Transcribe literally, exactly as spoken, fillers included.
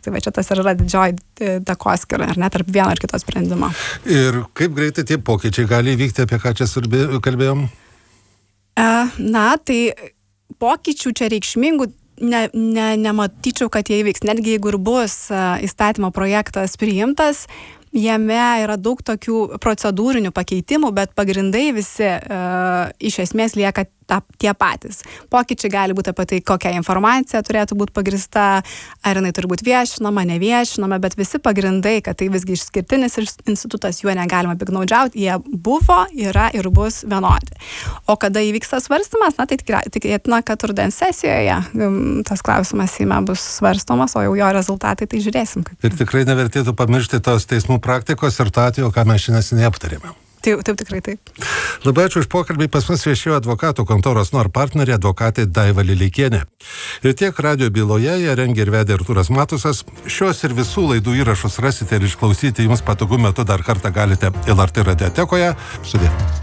Tai va čia tas ir yra didžioji takoskyra, ar ne, tarp vieno ir kito sprendimo. Ir kaip greitai tie pokyčiai gali įvykti, apie ką čia kalbėjom? Na, tai pokyčių čia reikšmingų ne, ne, nematyčiau, kad jie įvyks. Netgi jeigu ir bus įstatymo projektas priimtas, jame yra daug tokių procedūrinių pakeitimų, bet pagrindai visi uh, iš esmės lieka ta, tie patys. Pokyčiai gali būti apie tai, kokia informacija turėtų būti pagrista, ar jinai turi būti viešinama, neviešinama, bet visi pagrindai, kad tai visgi išskirtinis institutas, juo negalima piknaudžiauti, jie buvo, yra ir bus vienodi. O kada įvyks tas svarstymas, na tai tikėtina, kad rudens sesijoje tas klausimas Seime bus svarstomas, o jau jo rezultatai tai žiūrėsim. Kaip... Ir tikrai nevertėtų pamiršti tos teismų praktikos ir to atveju, ką mes šiandien neseniai aptarėme. Taip, taip, tikrai taip. Labai ačiū už pokalbį. Pas mus viešėjo advokatų kontoros Nor partnerė advokatė Daiva Lileikienė. Ir tiek radijo byloje ją rengė ir vedė Artūras Matusas. Šios ir visų laidų įrašus rasite ir išklausyti jums patogiu metu dar kartą galite L R T radiotekoje. Sudie.